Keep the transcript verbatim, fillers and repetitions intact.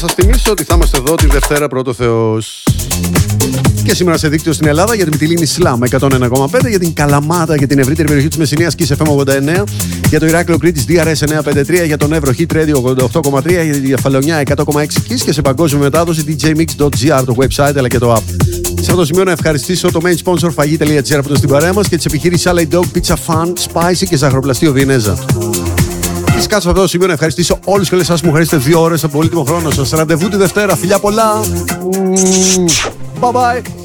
Σας θυμίσω ότι θα είμαστε εδώ τη Δευτέρα πρώτο Θεός. Και σήμερα σε δίκτυο στην Ελλάδα για την Μυτιλήνη Σλάμ εκατόν ένα κόμμα πέντε, για την Καλαμάτα και την ευρύτερη περιοχή της Μεσσηνίας Kiss εφ εμ ογδόντα εννέα, για το Ηράκλειο Κρήτης ντι αρ ες εννιακόσια πενήντα τρία, για τον Εύρο Hit Radio ογδόντα οκτώ κόμμα τρία, για τη Κεφαλαιονιά εκατό κόμμα έξι Kiss και σε παγκόσμια μετάδοση ντι τζέι μίξ τελεία τζι άρ το website αλλά και το app. Σε αυτό το σημείο να ευχαριστήσω το main sponsor φαγί τελεία τζι άρ που είναι στην παρέα μας και τις επιχειρήσεις Salad Dog, Pizza Fun, Spicy και Ζαχαροπλαστείο Βιενέζα. Φυσικά σε αυτό το σημείο να ευχαριστήσω όλους και όλες εσάς που μου χαρίσετε δύο ώρες από πολύτιμο χρόνο σας. Ραντεβού τη Δευτέρα. Φιλιά πολλά. Bye bye.